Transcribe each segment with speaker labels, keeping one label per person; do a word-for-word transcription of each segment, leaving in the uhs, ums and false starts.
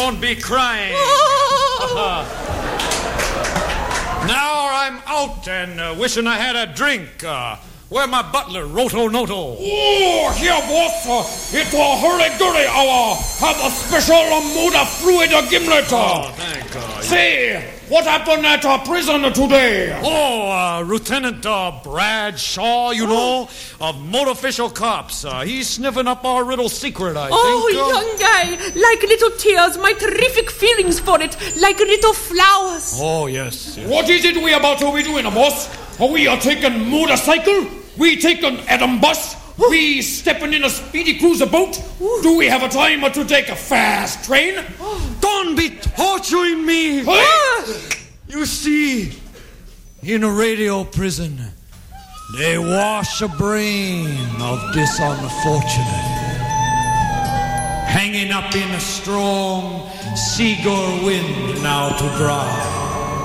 Speaker 1: don't be crying. Now I'm out and uh, wishing I had a drink. Uh, where my butler, Roto Noto?
Speaker 2: Oh, here, boss. Uh, it's a hurry-gurry hour. Have a special Muda fluid gimlet.
Speaker 1: Oh, thank God.
Speaker 2: Say, what happened at our prison today?
Speaker 1: Oh, uh, Lieutenant uh, Brad Shaw, you know, of Motorficial Cops. Uh, he's sniffing up our little secret, I
Speaker 3: oh,
Speaker 1: think.
Speaker 3: Oh, uh... young guy, like little tears, my terrific feelings for it, like little flowers.
Speaker 1: Oh, yes. yes.
Speaker 2: What is it we about to be doing, boss? Are we are taking motorcycle? We taking Adam bus? We stepping in a speedy cruiser boat? Do we have a time to take a fast train?
Speaker 1: Don't be torturing me.
Speaker 2: Hey?
Speaker 1: You see, in a radio prison, they wash the brain of this unfortunate, hanging up in a strong seagull wind now to dry.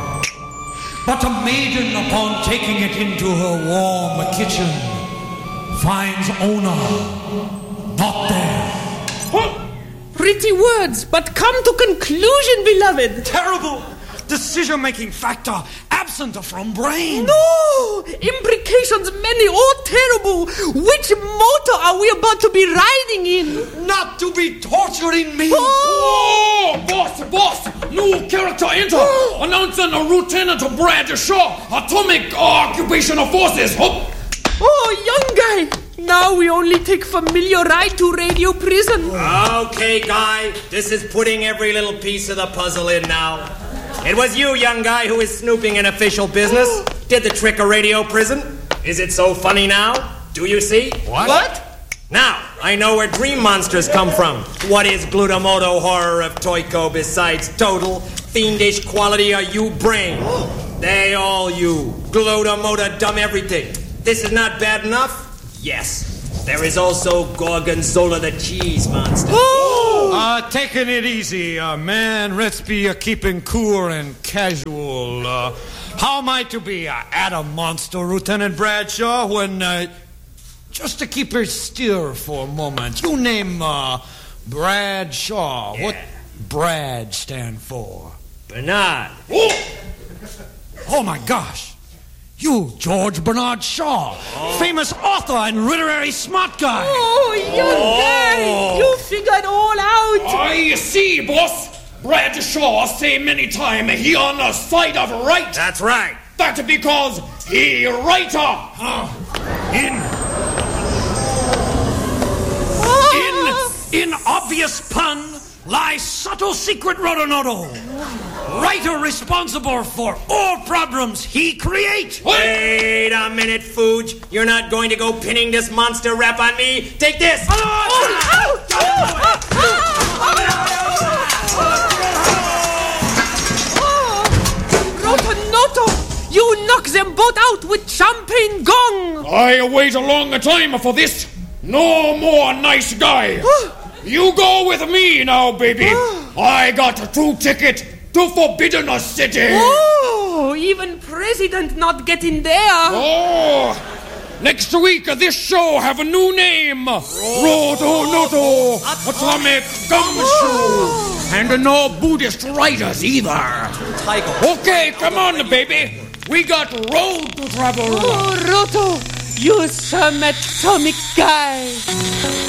Speaker 1: But a maiden, upon taking it into her warm kitchen, finds owner not there.
Speaker 3: Huh? Pretty words, but come to conclusion, beloved.
Speaker 1: Terrible decision-making factor absent from brain.
Speaker 3: No! Implications many, oh terrible. Which motor are we about to be riding in?
Speaker 1: Not to be torturing me.
Speaker 2: Oh, oh boss, boss. New character enter. Oh. Announcing a Lieutenant Brad Shaw, Atomic Occupational Forces. Hop.
Speaker 3: Oh, young guy. Now we only take familiar ride to radio prison.
Speaker 4: Okay, guy. This is putting every little piece of the puzzle in now. It was you, young guy, who is snooping in official business. Did the trick of radio prison. Is it so funny now? Do you see?
Speaker 1: What?
Speaker 4: What? Now, I know where dream monsters come from. What is Glutamoto horror of Toyko besides total fiendish quality of you brain? They all you. Glutamoto dumb everything. This is not bad enough? Yes. There is also Gorgonzola the cheese monster.
Speaker 1: Uh, taking it easy, uh, man. Let's be uh, keeping cool and casual. Uh, how am I to be uh, at a monster, Lieutenant Bradshaw, when, uh, just to keep her still for a moment, you name uh, Bradshaw.
Speaker 4: Yeah.
Speaker 1: What Brad stand for?
Speaker 4: Bernard.
Speaker 2: Oh,
Speaker 1: oh my gosh. You, George Bernard Shaw, oh. famous author and literary smart guy.
Speaker 3: Oh, young oh. guy, you figured all out.
Speaker 2: I see, boss. Brad Shaw say many times he on the side of right.
Speaker 4: That's right.
Speaker 2: That's because he writer.
Speaker 1: Huh. In,
Speaker 3: oh.
Speaker 1: in, in obvious pun lies subtle secret, Rodonodo. Writer responsible for all problems he create.
Speaker 4: Wait a minute, Fuge. You're not going to go pinning this monster rap on me. Take this.
Speaker 3: Oh, oh, oh, oh, Rotonoto, you knock them both out with champagne gong.
Speaker 2: I wait a long time for this. No more nice guy. You go with me now, baby. I got two tickets to Forbidden City.
Speaker 3: Oh, even President not getting there.
Speaker 2: Oh, next week this show have a new name. Roto Noto Atomic Gumshoe. Oh. And no Buddhist writers either.
Speaker 4: Tiger.
Speaker 2: Okay, come on, baby. We got road to travel.
Speaker 3: Oh, Roto, you some atomic guy.